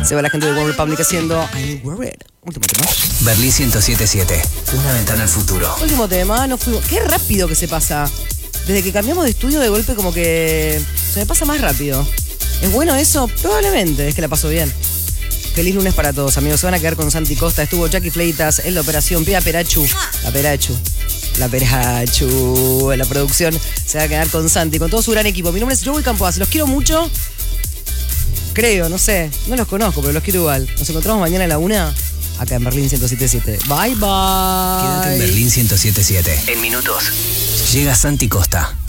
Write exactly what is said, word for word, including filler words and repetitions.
Se va la gente de One Republic haciendo I'm Worried. Último tema. Berlín ciento siete siete. Una ventana al futuro. Último tema, no fuimos. Qué rápido que se pasa. Desde que cambiamos de estudio de golpe como que se me pasa más rápido. ¿Es bueno eso? Probablemente, es que la paso bien. Feliz lunes para todos, amigos. Se van a quedar con Santi Costa. Estuvo Jackie Fleitas en la operación. Pia Perachu. La Perachu. La Perachu. En la producción se va a quedar con Santi, con todo su gran equipo. Mi nombre es Joey Campoas. Los quiero mucho. Creo, no sé. No los conozco, pero los quiero igual. Nos encontramos mañana a la una. Acá en Berlín ciento siete siete. Bye, bye. Quédate en Berlín ciento siete siete. En minutos llega Santi Costa.